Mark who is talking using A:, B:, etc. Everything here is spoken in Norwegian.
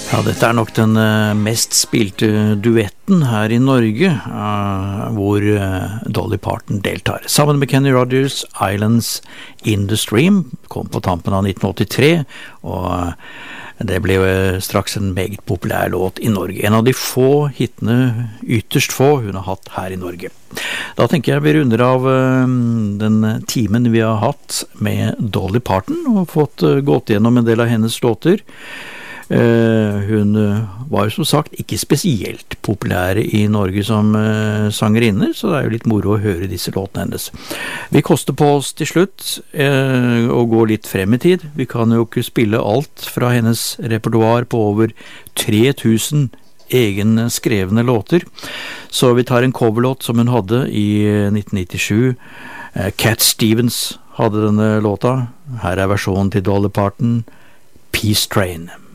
A: Ja, dette nok den mest spilte duetten her i Norge, hvor Dolly Parton deltar. Sammen med Kenny Rogers, Islands in the Stream kom på tampen av 1983, og det ble jo straks en meget populær låt i Norge. En av de få hittene, ytterst få, hun har hatt her i Norge. Da tenker jeg vi runder av den timen vi har hatt med Dolly Parton, og fått gått gjennom en del av hennes låter. Hun var jo som sagt ikke spesielt populær i Norge som sangerinne, så det er jo litt moro å høre disse låtene hennes. Vi koster på oss til slutt å gå litt frem i tid. Vi kan jo ikke spille alt fra hennes repertoar på over 3000 egenskrevne låter, så vi tar en coverlåt som hun hadde i 1997. Cat Stevens hadde denne låta. Her er versjonen til Dolly Parton, Peace Train.